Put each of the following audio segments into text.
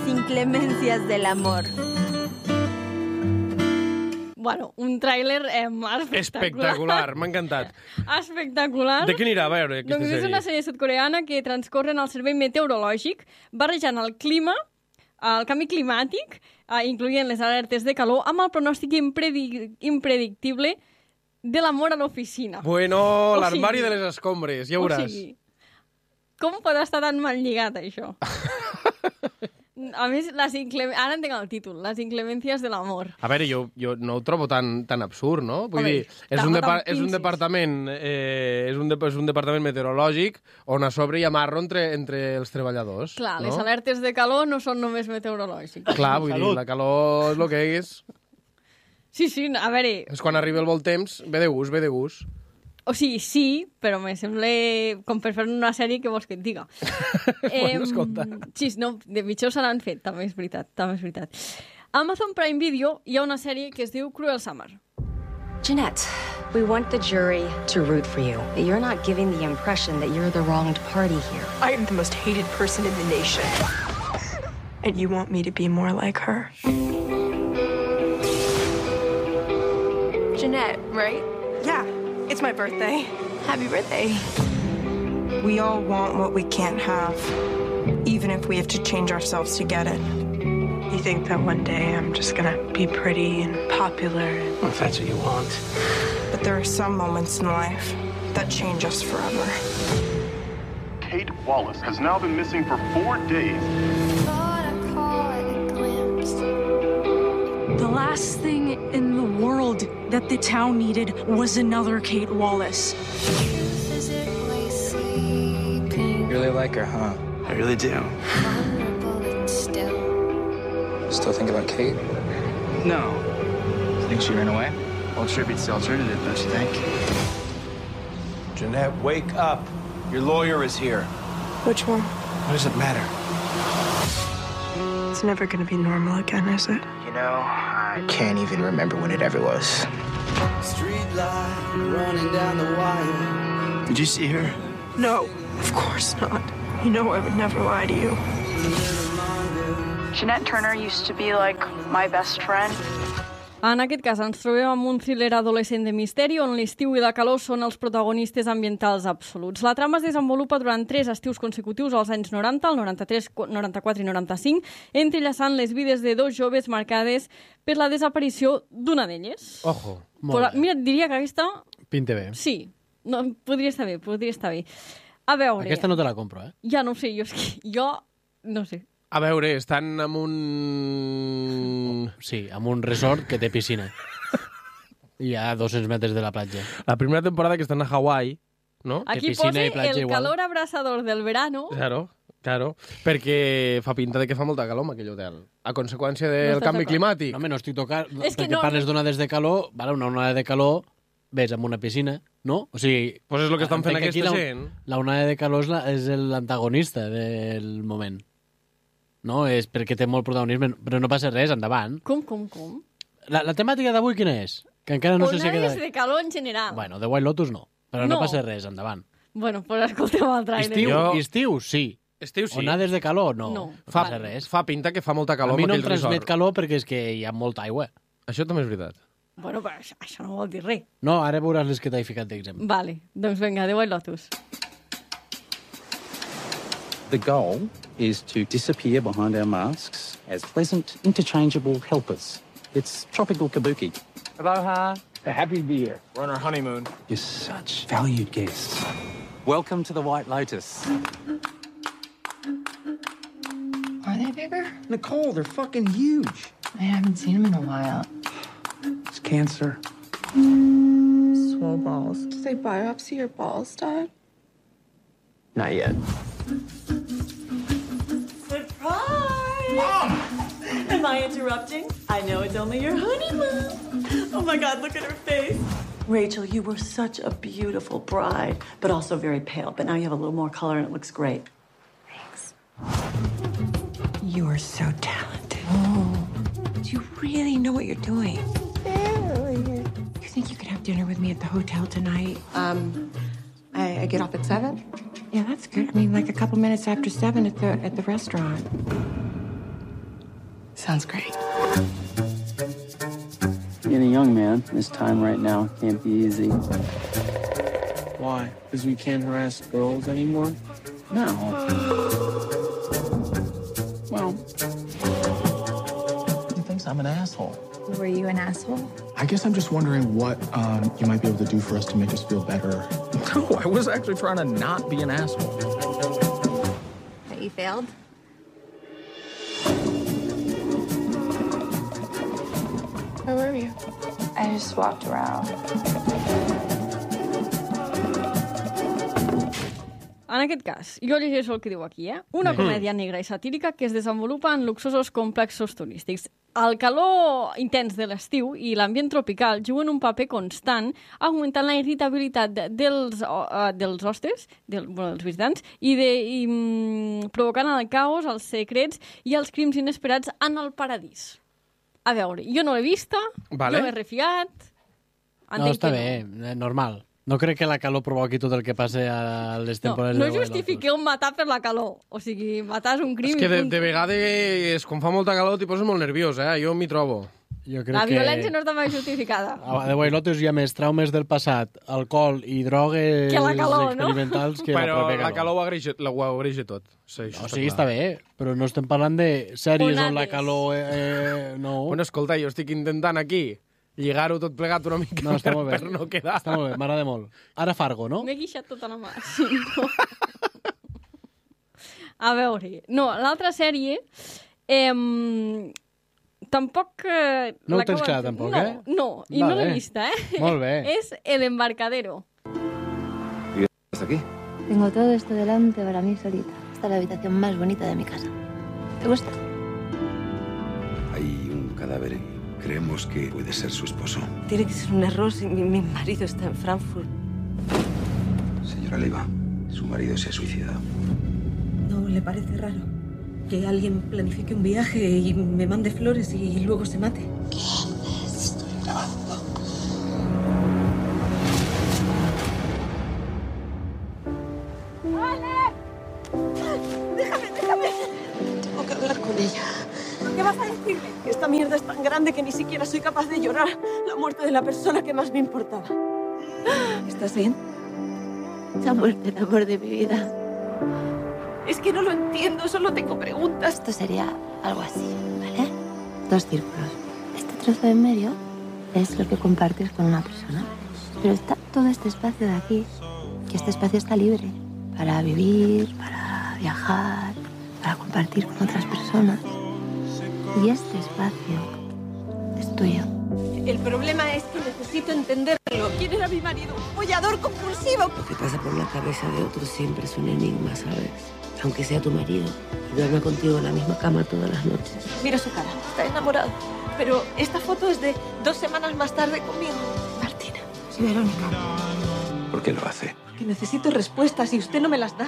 inclemencias del amor. Bueno, un tràiler Espectacular, m'ha encantat. Espectacular. De què anirà a veure aquesta Doncs sèrie? és una sèrie sud-coreana que transcorre en el servei meteorològic, barrejant el clima, el canvi climàtic, incloent les alertes de calor, amb el pronòstic impredictible de l'amor a l'oficina. Bueno, O l'armari sigui- de les escombres, ja veuràs. O sigui, com pot estar tan mal lligat, això? A més, ara entenc el títol, les inclemències de l'amor. A veure, jo no ho trobo tan absurd, no? Vull Home, dir, és tampoc un pincis. departament és un departament meteorològic on a sobre hi ha marro entre els treballadors. Clar, no? les alertes de calor no són només meteorològiques. Clar, vull dir, la calor és el que és. Sí, a veure, És quan arriba el bon temps, ve de gust, ve de gust. o sigui, sí, però me sembla com per fer una sèrie que vols que et diga. Bueno, escolta. Sí, no, de pitjor se l'han fet, també és veritat, A Amazon Prime Video hi ha una sèrie que es diu Cruel Summer. Jeanette, we want the jury to root for you. You're not giving the impression that you're the wronged party here. I am the most hated person in the nation. And you want me to be more like her? Jeanette, right? Yeah, it's my birthday. Happy birthday. We all want what we can't have, even if we have to change ourselves to get it. You think that one day I'm just gonna be pretty and popular? Well, if that's what you want. But there are some moments in life that change us forever. Kate Wallace has now been missing for 4 days. The last thing in the world that the town needed was another Kate Wallace. You really like her, huh? I really do. Still think about Kate? No. Think she ran away? Well, sure beats the alternative, don't you think? Jeanette, wake up. Your lawyer is here. Which one? What does it matter? It's never gonna be normal again, is it? You know, I can't even remember when it ever was. Street light running down the wire. Did you see her? No, of course not. You know I would never lie to you. Jeanette Turner used to be like my best friend. En aquest cas ens trobem amb un thriller adolescent de misteri on l'estiu i la calor són els protagonistes ambientals absoluts. La trama es desenvolupa durant 3 estius consecutius als anys 90, el 93, 94 i 95, entrellaçant les vides de 2 joves marcades per la desaparició d'una d'elles. Ojo, Però, mira, diria que aquesta... Pinte bé. Sí, no, podria estar bé. A veure... Aquesta no te la compro, eh? Ja no ho sé, jo no sé. A veure, estan amb un... Sí, amb un resort que té piscina. I a 200 metres de la platja. La primera temporada que estan a Hawaii, no? Aquí posa el calor abrasador del verano. Claro, perquè fa pinta de que fa molta calor en aquell hotel. A conseqüència del canvi climàtic. No, no estic tocant... És que perquè no- parles d'onades de calor, vale, una onada de calor, ves amb una piscina, no? O sigui... Pues és el que estan fent entenc que aquesta aquí gent. La onada de calor és l'antagonista del moment. No? És perquè té molt protagonisme, però no passa res, endavant. Com? La temàtica d'avui quina és? Que encara no sé si Onades queda... de calor en general. Bueno, The White Lotus no, però no No. passa res, endavant. Bueno, pues escoltem el trailer. Estiu, sí. Estiu, sí. Onades de calor, no. No. Passa res. Fa pinta que fa molta calor A mi en no em aquell transmet resort. calor perquè és que hi ha molta aigua. Això també és veritat. Bueno, però això no vol dir res. No, ara veuràs les que t'he ficat d'exemple. Vale, doncs vinga, The White Lotus. The goal is to disappear behind our masks as pleasant, interchangeable helpers. It's tropical kabuki. Aloha. Happy to be here. We're on our honeymoon. You're such valued guests. Welcome to the White Lotus. Are they bigger? Nicole, they're fucking huge. I haven't seen them in a while. It's cancer. Swole balls. Did they biopsy your balls, Dad? Not yet. Surprise! Mom! Am I interrupting? I know it's only your honeymoon. Oh my God, look at her face. Rachel, you were such a beautiful bride, but also very pale. But now you have a little more color and it looks great. Thanks. You are so talented. Oh, do you really know what you're doing? You think you could have dinner with me at the hotel tonight? I get off at 7? Yeah, that's good. I mean, like a couple minutes after 7 at the restaurant. Sounds great. Being a young man, this time right now can't be easy. Why? Because we can't harass girls anymore? No. Well, he thinks I'm an asshole. Were you an asshole? I guess I'm just wondering what you might be able to do for us to make us feel better. No, I was actually trying to not be an asshole. That you failed? Where were you? I just walked around. En aquest cas, jo llegeixo el que diu aquí, Una comèdia negra i satírica que es desenvolupa en luxosos complexos turístics. El calor intens de l'estiu i l'ambient tropical juguen un paper constant, augmentant la irritabilitat dels hostes, dels visitants, i provocant el caos, els secrets i els crims inesperats en el paradís. A veure, jo no l'he vista, vale. No m'he refiat... No, està bé, normal. No crec que la calor provoqui tot el que passa a les temporades no justifiqueu matar per la calor. O sigui, matar és un crim... És que de vegades, quan fa molta calor, t'hi poses molt nerviós, Jo m'hi trobo. La violència no està mai justificada. De Wailotes hi ha més traumes del passat, alcohol i drogues experimentals que la pròpia calor. Però la calor ho agreix tot. Sí, està bé, però no estem parlant de sèries on la calor... No. Bueno, escolta, jo estic intentant aquí lligar-ho tot plegat una mica per no quedar. Està molt bé, m'agrada molt. Ara Fargo, no? M'he guixat tota la mà. Sí, no. A veure, no, l'altra sèrie... Tampoc... No ho tens clar, tampoc, No, i no l'he vista, Molt bé. És El Embarcadero. ¿Y hasta aquí? Tengo todo esto delante para mí solita. Esta es la habitación más bonita de mi casa. ¿Te gusta? Hay un cadáver y creemos que puede ser su esposo. Tiene que ser un error si mi marido está en Frankfurt. Señora Leiva, su marido se ha suicidado. ¿No le parece raro que alguien planifique un viaje y me mande flores y luego se mate? ¿Qué haces? Estoy grabando. ¡Déjame! Tengo que hablar con ella. ¿Qué vas a decirle? Que esta mierda es tan grande que ni siquiera soy capaz de llorar la muerte de la persona que más me importaba. ¿Estás bien? Se ha muerto el amor de mi vida. Es que no lo entiendo, solo tengo preguntas. Esto sería algo así, ¿vale? 2 círculos. Este trozo de en medio es lo que compartes con una persona. Pero está todo este espacio de aquí, que este espacio está libre para vivir, para viajar, para compartir con otras personas. Y este espacio es tuyo. El problema es que necesito entenderlo. ¿Quién era mi marido? ¿Un follador compulsivo? Lo que pasa por la cabeza de otros siempre es un enigma, ¿sabes? Aunque sea tu marido y duerma contigo en la misma cama todas las noches. Mira su cara, está enamorado. Pero esta foto es de 2 semanas más tarde conmigo. Martina, soy Verónica. ¿Por qué lo hace? Porque necesito respuestas y usted no me las da.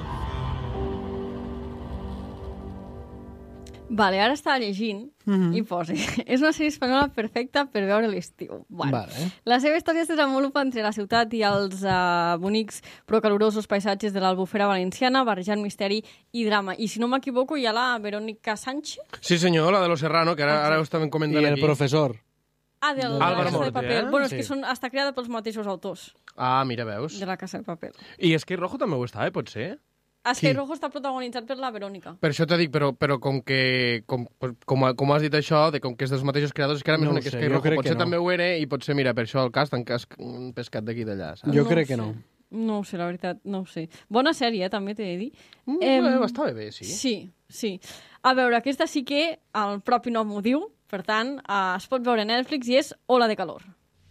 Vale, ara estava llegint i posa... És una sèrie espanyola perfecta per veure l'estiu. Vale. La seva història es desenvolupa entre la ciutat i els bonics però calorosos paisatges de l'Albufera valenciana, barrejant misteri i drama. I si no m'equivoco, hi ha la Verónica Sánchez. Sí, senyor, la de Los Serrano, que ara ho estàvem comentant aquí. I el professor. Del Álvaro Casa de Paper. Morte, Bueno, és que està creada pels mateixos autors. Mira, veus. De la Casa de Paper. I Esquei Rojo també ho està, pot ser? Esquei Rojo està protagonitzat per la Verónica. Per això t'he dit, però com has dit això, com que és dels mateixos creadors, és que ara més que Esquei Rojo potser també ho era i potser, mira, per això el cast han pescat d'aquí d'allà. Jo crec que no. No ho sé, la veritat, no ho sé. Bona sèrie, també t'he de dir. Estava bé, sí. Sí. A veure, aquesta sí que el propi nom ho diu, per tant, es pot veure a Netflix i és Ola de calor.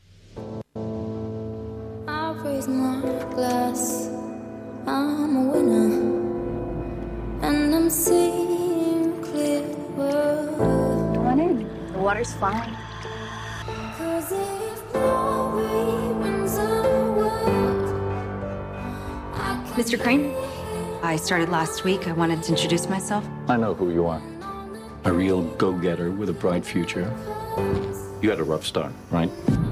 I'll raise my glass, I'm a winner, and I'm seeing clearer. Come on in, the water's flowing. 'Cause if glory wins the world, Mr. Crane, I started last week. I wanted to introduce myself. I know who you are. A real go-getter with a bright future. You had a rough start, right?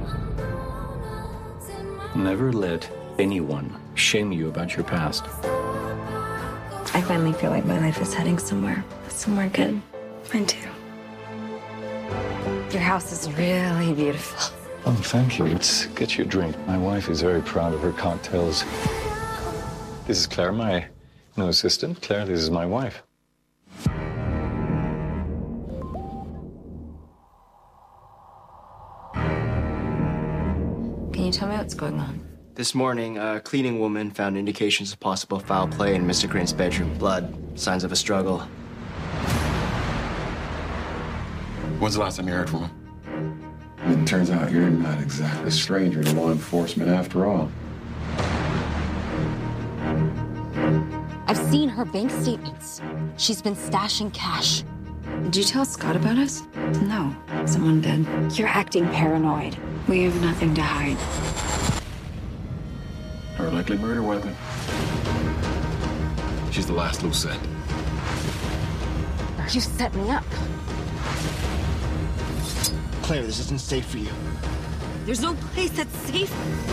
Never let anyone shame you about your past. I finally feel like my life is heading somewhere good. Mine too. Your house is really beautiful. Oh, thank you. Let's get you a drink. My wife is very proud of her cocktails. This is Claire, my new assistant. Claire, this is my wife. Can you tell me what's going on? This morning, a cleaning woman found indications of possible foul play in Mr. Green's bedroom. Blood, signs of a struggle. When's the last time you heard from him? It turns out you're not exactly a stranger to law enforcement after all. I've seen her bank statements. She's been stashing cash. Did you tell Scott about us? No, someone did. You're acting paranoid. We have nothing to hide. Her likely murder weapon. She's the last loose end. You set me up. Claire, this isn't safe for you. There's no place that's safe.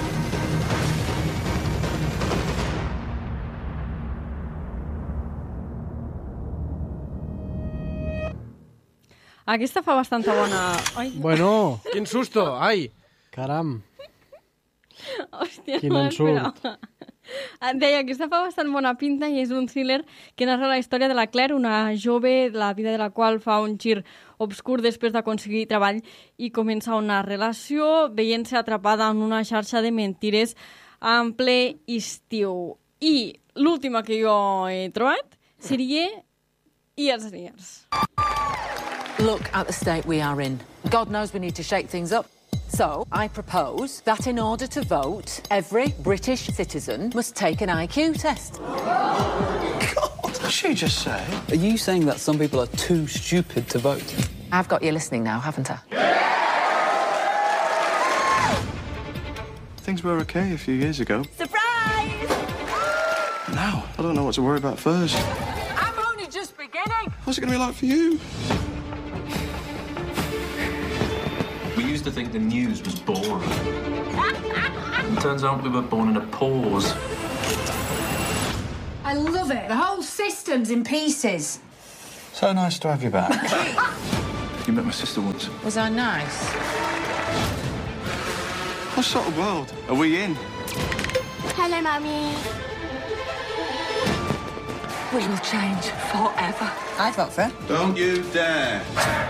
Aquesta fa bastanta bona... Ai. Bueno. Quin susto, ai. Caram. Hòstia, Quin no ensurt. m'esperava. Deia, aquesta fa bastant bona pinta i és un thriller que narra la història de la Claire, una jove, la vida de la qual fa un gir obscur després d'aconseguir treball i comença una relació veient-se atrapada en una xarxa de mentires en ple estiu. I l'última que jo he trobat seria Years and Years. Look at the state we are in. God knows we need to shake things up. So, I propose that in order to vote, every British citizen must take an IQ test. What did she just say? Are you saying that some people are too stupid to vote? I've got you listening now, haven't I? Things were okay a few years ago. Surprise! Now, I don't know what to worry about first. I'm only just beginning. What's it going to be like for you? We used to think the news was boring. It turns out we were born in a pause. I love it. The whole system's in pieces. So nice to have you back. You met my sister once. Was I nice? What sort of world are we in? Hello, Mummy. We will change forever. I vote for it. Don't you dare.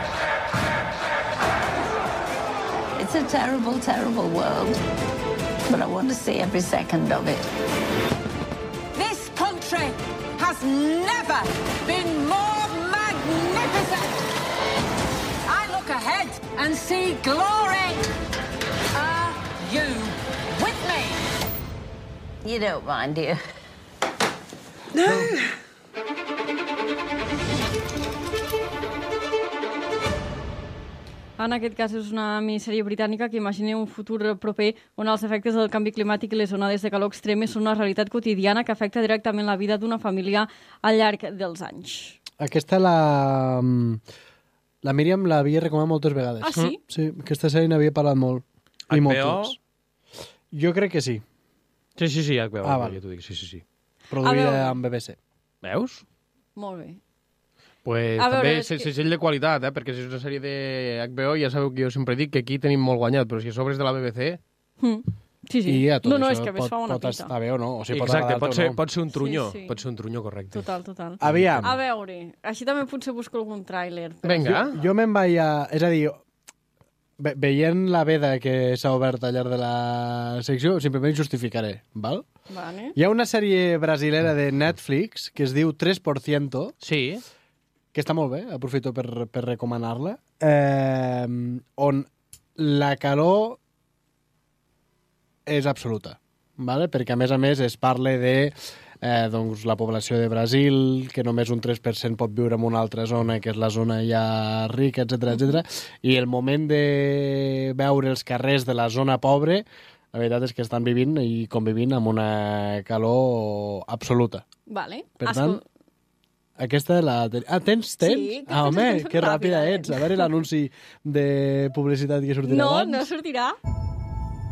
It's a terrible, terrible world. But I want to see every second of it. This country has never been more magnificent. I look ahead and see glory. Are you with me? You don't mind, do you? No. En aquest cas és una minissèrie britànica que imagina un futur proper on els efectes del canvi climàtic i les onades de calor extremes són una realitat quotidiana que afecta directament la vida d'una família al llarg dels anys. Aquesta la Míriam l'havia recomanat moltes vegades. Ah, sí? Sí, aquesta sèrie n'havia parlat molt. I HBO? moltes. Jo crec que sí. Sí, HBO. Ah, val. Jo t'ho dic, sí. Produïda amb BBC. Veus? Molt bé. Pues A veure, també és que- segell de qualitat, perquè si és una sèrie de HBO ja sabeu que jo sempre dic que aquí tenim molt guanyat, però si a sobre és de la BBC... Sí, sí. I a tot No, això és que a més fa bona pot pinta. estar bé o no. O sigui, Exacte, pot pot ser un trunyo. Sí, sí. Pot ser un trunyo, correcte. Total. Aviam. A veure, així també potser busco algun tràiler. Jo me'n vaig a... És a dir, veient la veda que s'ha obert al llarg de la secció, simplement justificaré, val? Vale. Hi ha una sèrie brasilera de Netflix que es diu 3%. Sí. Que està molt bé, aprofito per recomanar-la. On la calor és absoluta, vale? Perquè a més es parla de doncs, la població de Brasil, que només un 3% pot viure en una altra zona, que és la zona ja rica, etc. I el moment de veure els carrers de la zona pobra, la veritat és que estan vivint i convivint amb una calor absoluta. Vale. Per tant, aquesta la... Ah, tens? Sí, Ah, home, tens que ràpida ets. A veure l'anunci de publicitat que sortirà abans. No sortirà.